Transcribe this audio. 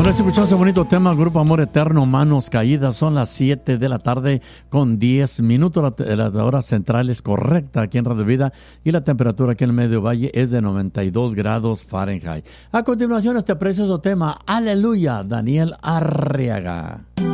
Bueno, escuchamos ese bonito tema, Grupo Amor Eterno, Manos Caídas. Son las 7 de la tarde con 10 minutos. La hora central es correcta aquí en Radio Vida y la temperatura aquí en el Medio Valle es de 92 grados Fahrenheit. A continuación, este precioso tema, Aleluya, Daniel Arriaga.